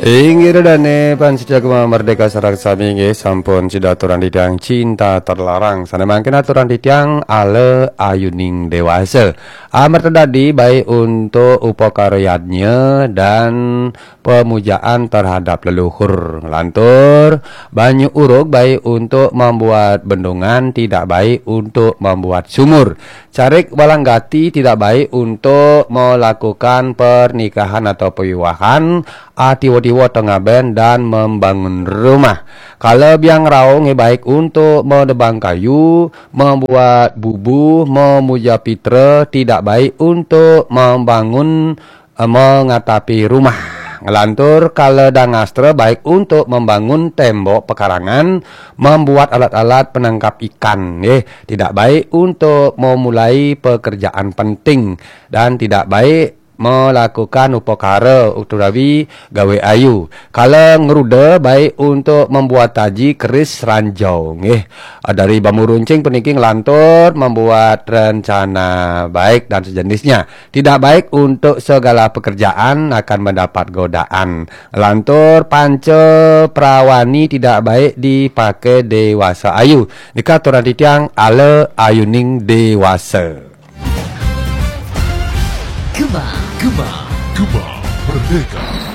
Inggih dane pan sejak merdeka sarang sami nggih sampun sida aturan ditiang cinta terlarang sana mangken aturan ditiang ale ayuning dewasa amat tadi baik untuk upakaryanya dan pemujaan terhadap leluhur lantur banyu uruk baik untuk membuat bendungan tidak baik untuk membuat sumur carik walanggati tidak baik untuk melakukan pernikahan atau pewiwahan tiwa-tiwa tengah ben dan membangun rumah. Kalau biang raung baik untuk menebang kayu, membuat bubu, memuja pitra, tidak baik untuk membangun mengatapi rumah. Ngelantur kalau dangastra baik untuk membangun tembok pekarangan, membuat alat-alat penangkap ikan. Tidak baik untuk memulai pekerjaan penting dan tidak baik melakukan upakara utawi gawe ayu. Kalau ngeruda baik untuk membuat taji keris ranjau dari bambu runcing peniki ngelantur membuat rencana baik dan sejenisnya. Tidak baik untuk segala pekerjaan akan mendapat godaan. Lantur panca prawani tidak baik dipakai dewasa ayu. Nika aturan titiang ale ayuning dewasa. Gema Merdeka.